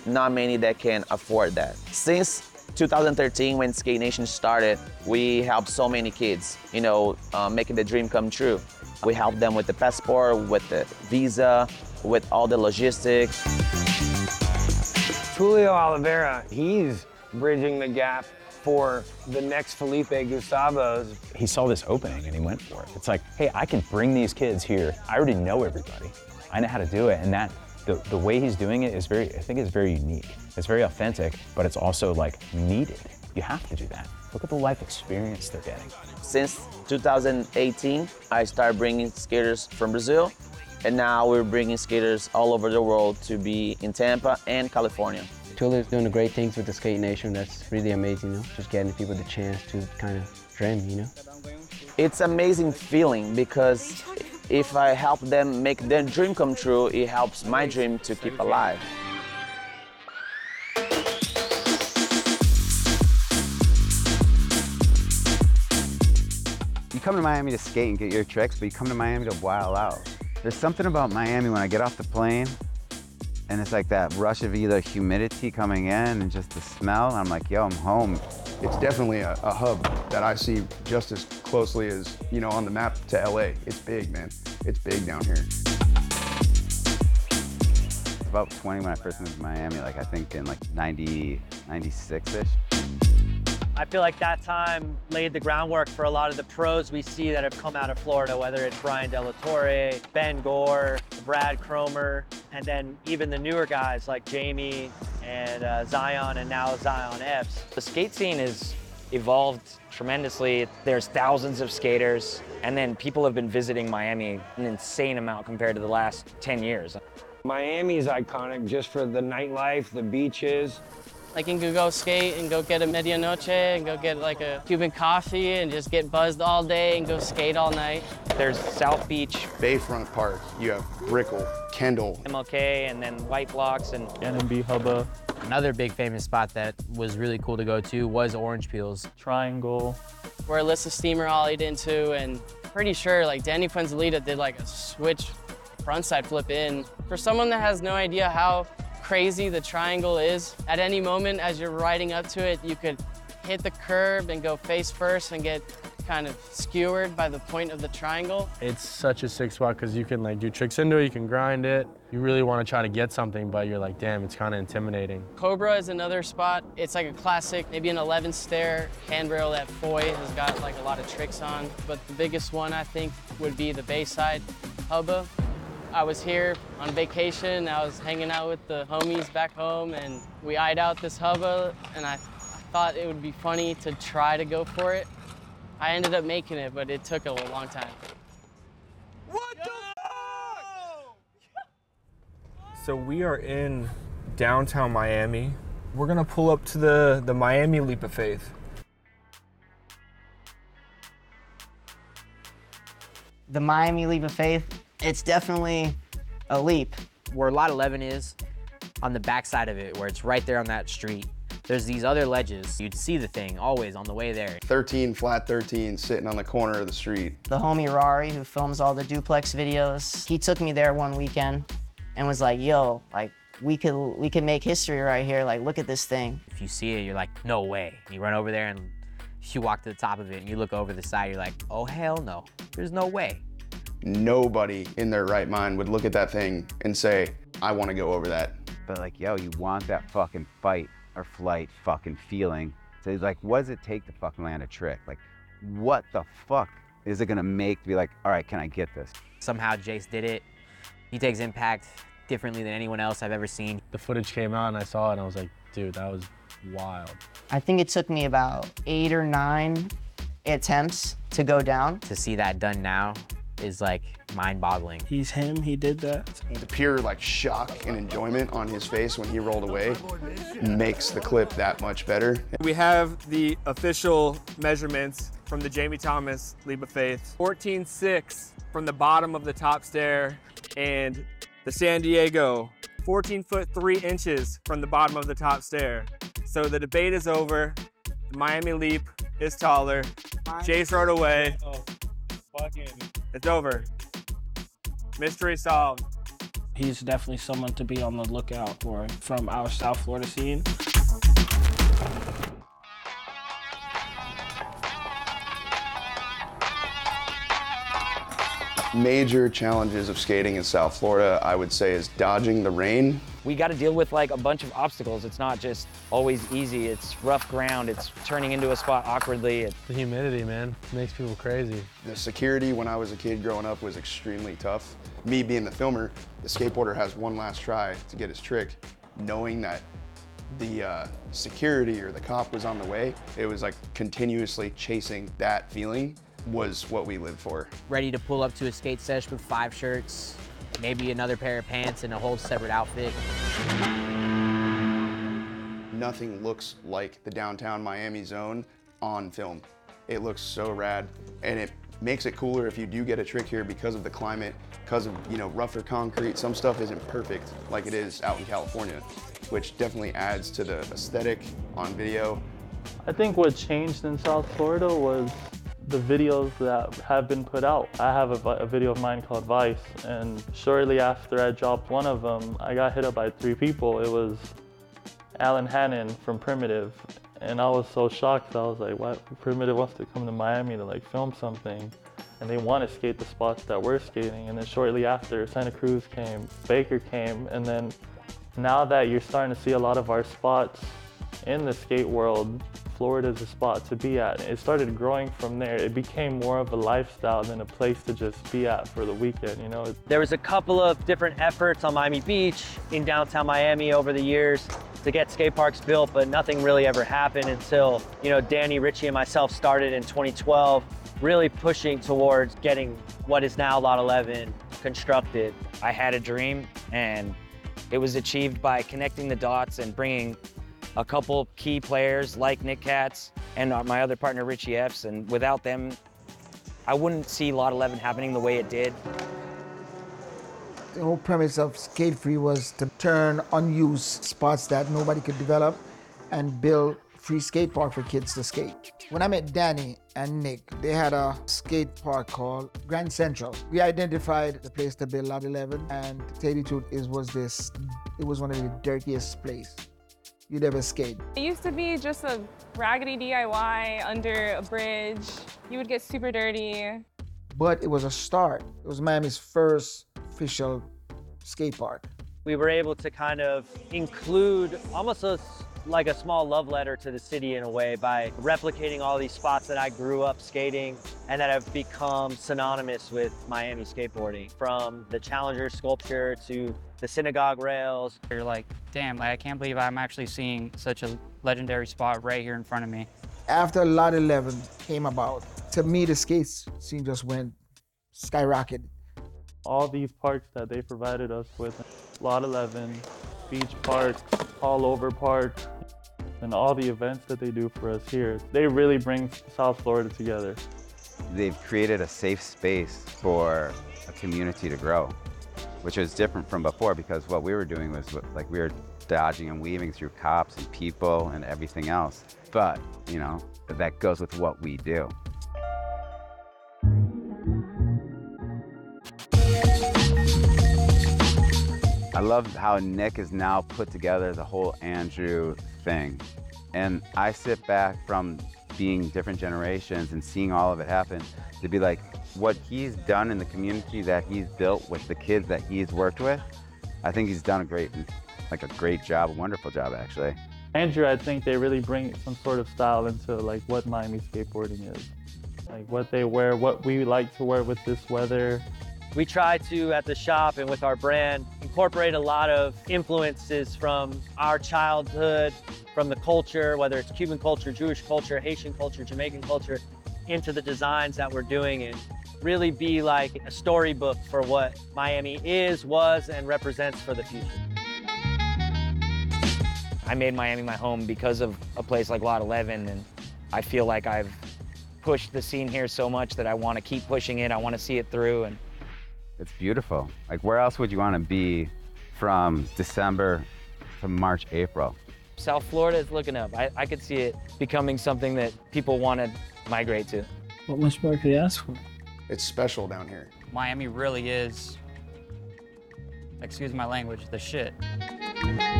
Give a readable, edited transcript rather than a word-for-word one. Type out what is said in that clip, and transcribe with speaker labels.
Speaker 1: not many that can afford that. Since 2013, when Skate Nation started, we helped so many kids, making the dream come true. We helped them with the passport, with the visa, with all the logistics.
Speaker 2: Julio Oliveira, he's bridging the gap for the next Felipe Gustavos.
Speaker 3: He saw this opening and he went for it. It's like, hey, I can bring these kids here. I already know everybody. I know how to do it, and that the way he's doing it is I think it's very unique. It's very authentic, but it's also like needed. You have to do that. Look at the life experience they're getting.
Speaker 1: Since 2018, I started bringing skaters from Brazil, and now we're bringing skaters all over the world to be in Tampa and California.
Speaker 4: Julio's doing great things with the Skate Nation. That's really amazing, just getting people the chance to kind of dream,
Speaker 1: It's an amazing feeling because if I help them make their dream come true, it helps my dream to keep alive.
Speaker 5: You come to Miami to skate and get your tricks, but you come to Miami to wild out. There's something about Miami when I get off the plane, and it's like that rush of either humidity coming in and just the smell. I'm like, yo, I'm home.
Speaker 6: It's definitely a hub that I see just as closely as, on the map to LA. It's big, man. It's big down here.
Speaker 5: About 20 when I first moved to Miami, I think in 96-ish.
Speaker 7: I feel like that time laid the groundwork for a lot of the pros we see that have come out of Florida, whether it's Brian Della Torre, Ben Gore, Brad Cromer, and then even the newer guys like Jamie and Zion, and now Zion Epps.
Speaker 8: The skate scene has evolved tremendously. There's thousands of skaters, and then people have been visiting Miami an insane amount compared to the last 10 years.
Speaker 2: Miami's iconic just for the nightlife, the beaches.
Speaker 9: I can go skate and go get a medianoche and go get a Cuban coffee and just get buzzed all day and go skate all night.
Speaker 8: There's South Beach,
Speaker 6: Bayfront Park, you have Brickell, Kendall,
Speaker 8: MLK, and then White Blocks and
Speaker 10: NMB Hubba.
Speaker 11: Another big famous spot that was really cool to go to was Orange Peels.
Speaker 10: Triangle.
Speaker 9: Where Alyssa Steamer ollied into, and pretty sure Danny Fuenzalida did a switch frontside flip in. For someone that has no idea how crazy the triangle is, at any moment as you're riding up to it, you could hit the curb and go face first and get kind of skewered by the point of the triangle.
Speaker 10: It's such a sick spot because you can do tricks into it, you can grind it. You really want to try to get something, but you're like, damn, it's kind of intimidating.
Speaker 9: Cobra is another spot. It's a classic, maybe an 11 stair handrail that Foy has got a lot of tricks on. But the biggest one I think would be the Bayside Hubba. I was here on vacation, I was hanging out with the homies back home, and we eyed out this hubba, and I thought it would be funny to try to go for it. I ended up making it, but it took a long time.
Speaker 12: What the fuck? So we are in downtown Miami. We're gonna pull up to the Miami Leap of Faith.
Speaker 13: The Miami Leap of Faith, it's definitely a leap.
Speaker 11: Where Lot 11 is, on the backside of it, where it's right there on that street, there's these other ledges. You'd see the thing always on the way there.
Speaker 6: 13, flat 13, sitting on the corner of the street.
Speaker 13: The homie Rari, who films all the duplex videos, he took me there one weekend and was like, yo, we could make history right here. Look at this thing.
Speaker 11: If you see it, you're like, no way. You run over there and you walk to the top of it and you look over the side, you're like, oh, hell no. There's no way.
Speaker 6: Nobody in their right mind would look at that thing and say, I want to go over that.
Speaker 5: But yo, you want that fucking fight or flight fucking feeling. So it's what does it take to fucking land a trick? What the fuck is it gonna make to be all right, can I get this?
Speaker 11: Somehow Jace did it. He takes impact differently than anyone else I've ever seen.
Speaker 10: The footage came out and I saw it and I was like, dude, that was wild.
Speaker 13: I think it took me about 8 or 9 attempts to go down.
Speaker 11: To see that done now is mind-boggling.
Speaker 14: He's him, he did that.
Speaker 6: The pure shock and enjoyment on his face when he rolled away makes the clip that much better.
Speaker 12: We have the official measurements from the Jamie Thomas Leap of Faith. 14.6 from the bottom of the top stair, and the San Diego, 14 foot 3 inches from the bottom of the top stair. So the debate is over. The Miami Leap is taller. Jace rode away. It's over. Mystery solved.
Speaker 14: He's definitely someone to be on the lookout for from our South Florida scene.
Speaker 6: Major challenges of skating in South Florida, I would say, is dodging the rain.
Speaker 8: We got to deal with like a bunch of obstacles. It's not just always easy. It's rough ground. It's turning into a spot awkwardly.
Speaker 10: The humidity, man, makes people crazy.
Speaker 6: The security when I was a kid growing up was extremely tough. Me being the filmer, the skateboarder has one last try to get his trick, knowing that the security or the cop was on the way. It was like continuously chasing that feeling was what we lived for.
Speaker 11: Ready to pull up to a skate sesh with 5 shirts, maybe another pair of pants and a whole separate outfit.
Speaker 6: Nothing looks like the downtown Miami zone on film. It looks so rad, and it makes it cooler if you do get a trick here because of the climate, because of, you know, rougher concrete. Some stuff isn't perfect like it is out in California, which definitely adds to the aesthetic on video.
Speaker 15: I think what changed in South Florida was the videos that have been put out. I have a video of mine called Vice, and shortly after I dropped one of them, I got hit up by 3 people. It was Alan Hannon from Primitive, and I was so shocked. I was like, what? Primitive wants to come to Miami to like film something, and they want to skate the spots that we're skating. And then shortly after, Santa Cruz came, Baker came, and then now that you're starting to see a lot of our spots in the skate world, Florida's a spot to be at. It started growing from there. It became more of a lifestyle than a place to just be at for the weekend, you know?
Speaker 7: There was a couple of different efforts on Miami Beach, in downtown Miami over the years to get skate parks built, but nothing really ever happened until, you know, Danny, Richie, and myself started in 2012, really pushing towards getting what is now Lot 11 constructed.
Speaker 8: I had a dream, and it was achieved by connecting the dots and bringing a couple key players like Nick Katz and my other partner Richie Epps, and without them, I wouldn't see Lot 11 happening the way it did.
Speaker 16: The whole premise of Skate Free was to turn unused spots that nobody could develop and build free skate park for kids to skate. When I met Danny and Nick, they had a skate park called Grand Central. We identified the place to build Lot 11, and to tell you the truth, it was one of the dirtiest places you'd ever skate.
Speaker 17: It used to be just a raggedy DIY under a bridge. You would get super dirty.
Speaker 16: But it was a start. It was Miami's first official skate park.
Speaker 7: We were able to kind of include almost like a small love letter to the city in a way by replicating all these spots that I grew up skating and that have become synonymous with Miami skateboarding, from the Challenger sculpture to the synagogue rails.
Speaker 18: You're like, damn, I can't believe I'm actually seeing such a legendary spot right here in front of me.
Speaker 16: After Lot 11 came about, to me, the skate scene just went skyrocketed.
Speaker 15: All these parks that they provided us with, Lot 11, Beach Parks, All Over Park, and all the events that they do for us here, they really bring South Florida together.
Speaker 5: They've created a safe space for a community to grow, which is different from before, because what we were doing was like we were dodging and weaving through cops and people and everything else. But, you know, that goes with what we do. I love how Nick has now put together the whole Andrew thing. And I sit back from being different generations and seeing all of it happen to be like, what he's done in the community that he's built with the kids that he's worked with, I think he's done a great job, a wonderful job actually.
Speaker 15: Andrew, I think they really bring some sort of style into like what Miami skateboarding is. Like what they wear, what we like to wear with this weather.
Speaker 7: We try to, at the shop and with our brand, incorporate a lot of influences from our childhood, from the culture, whether it's Cuban culture, Jewish culture, Haitian culture, Jamaican culture, into the designs that we're doing, and really be like a storybook for what Miami is, was, and represents for the future.
Speaker 8: I made Miami my home because of a place like Lot 11, and I feel like I've pushed the scene here so much that I want to keep pushing it. I want to see it through. And
Speaker 5: it's beautiful. Like, where else would you want to be from December to March, April?
Speaker 8: South Florida is looking up. I could see it becoming something that people want to migrate to.
Speaker 14: What much more could you ask for?
Speaker 6: It's special down here.
Speaker 18: Miami really is excuse my language, the shit.